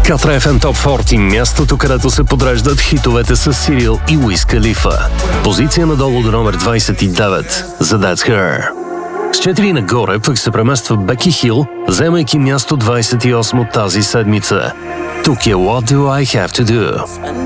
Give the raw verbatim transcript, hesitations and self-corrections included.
Катра еф ем Топ сорок, мястото, където се подреждат хитовете с Сирил и Уиз Калифа. Позиция надолу до номер двайсет и девет за That's Her. С четири нагоре пък се премества Беки Хил, вземайки място двайсет и осмо тази седмица. Тук е What Do I Have To Do.